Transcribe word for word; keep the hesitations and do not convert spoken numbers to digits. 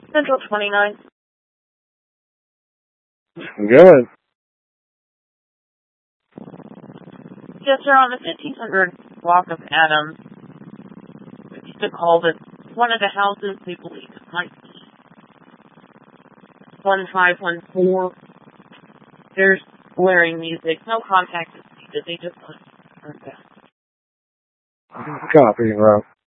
Central twenty-nine. Good. Yes, sir, on the fifteen hundred block of Adams. If you took call that one of the houses, they believe it might be one five one four. There's blaring music. No contact is needed. They just want to turn down. Copy, Rob.